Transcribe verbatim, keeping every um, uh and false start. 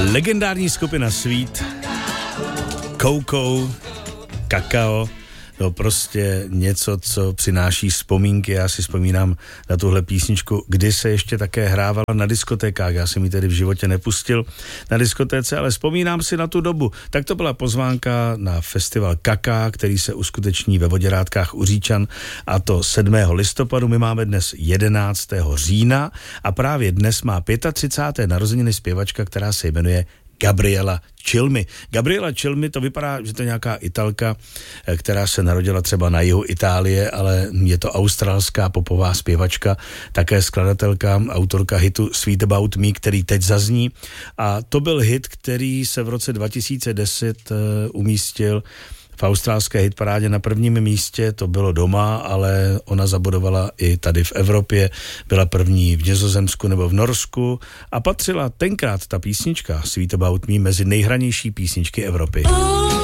Legendární skupina Sweet, Coco, Kakao, no prostě něco, co přináší vzpomínky. Já si vzpomínám na tuhle písničku, kdy se ještě také hrávala na diskotékách. Já jsem ji tedy v životě nepustil na diskotéce, ale vzpomínám si na tu dobu. Tak to byla pozvánka na festival Kaká, který se uskuteční ve Voděrádkách u Říčan, a to sedmého listopadu. My máme dnes jedenáctého října a právě dnes má třicáté páté narozeniny zpěvačka, která se jmenuje Gabriela Cilmi. Gabriela Cilmi, to vypadá, že to je nějaká Italka, která se narodila třeba na jihu Itálie, ale je to australská popová zpěvačka, také skladatelka, autorka hitu Sweet About Me, který teď zazní. A to byl hit, který se v roce dva tisíce deset umístil v australské hitparádě na prvním místě. To bylo doma, ale ona zabodovala i tady v Evropě, byla první v Nizozemsku nebo v Norsku a patřila tenkrát ta písnička Sweet About Me mezi nejhranější písničky Evropy.